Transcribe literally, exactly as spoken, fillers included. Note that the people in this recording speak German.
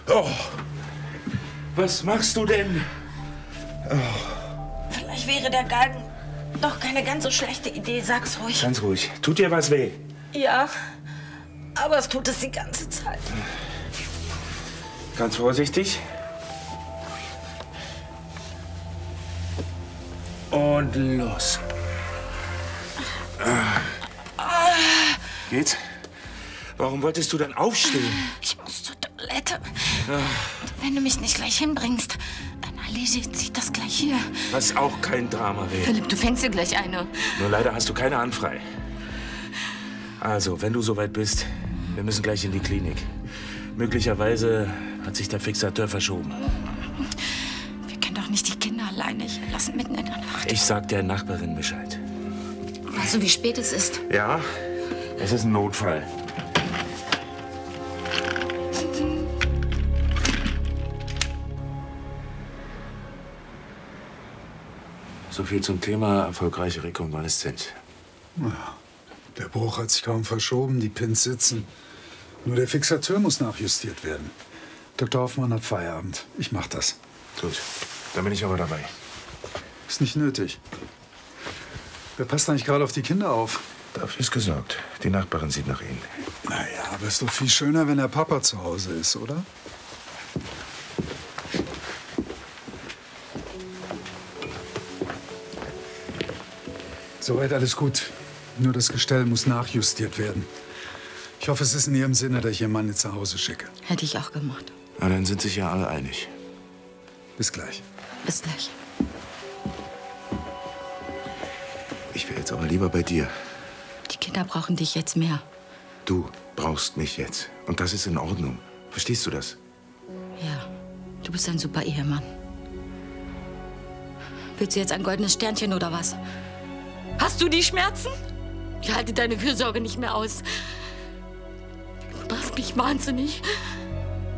Oh. Was machst du denn? Oh. Vielleicht wäre der Galgen doch keine ganz so schlechte Idee. Sag's ruhig. Ganz ruhig. Tut dir was weh? Ja, aber es tut es die ganze Zeit. Ganz vorsichtig. Und los. Geht's? Warum wolltest du dann aufstehen? Ich muss zur Toilette. Wenn du mich nicht gleich hinbringst, dann erledigt sich das gleich hier. Was auch kein Drama wäre. Philipp, du fängst dir gleich eine. Nur leider hast du keine Hand frei. Also, wenn du soweit bist, wir müssen gleich in die Klinik. Möglicherweise hat sich der Fixateur verschoben. Wir können doch nicht die Kinder alleine hier lassen, mitten in der Nacht. Ich sag der Nachbarin Bescheid. Weißt du, wie spät es ist? Ja, es ist ein Notfall. So viel zum Thema erfolgreiche Rekonvaleszenz. Ja, der Bruch hat sich kaum verschoben, die Pins sitzen. Nur der Fixateur muss nachjustiert werden. Doktor Hoffmann hat Feierabend. Ich mach das. Gut, dann bin ich aber dabei. Ist nicht nötig. Wer passt eigentlich gerade auf die Kinder auf? Dafür ist gesorgt. Die Nachbarin sieht nach ihnen. Naja, aber ist doch viel schöner, wenn der Papa zu Hause ist, oder? Soweit alles gut. Nur das Gestell muss nachjustiert werden. Ich hoffe, es ist in Ihrem Sinne, dass ich Ihren Mann jetzt nach Hause schicke. Hätte ich auch gemacht. Na, dann sind sich ja alle einig. Bis gleich. Bis gleich. Ich wäre jetzt aber lieber bei dir. Die Kinder brauchen dich jetzt mehr. Du brauchst mich jetzt. Und das ist in Ordnung. Verstehst du das? Ja, du bist ein super Ehemann. Willst du jetzt ein goldenes Sternchen oder was? Hast du die Schmerzen? Ich halte deine Fürsorge nicht mehr aus. Du machst mich wahnsinnig.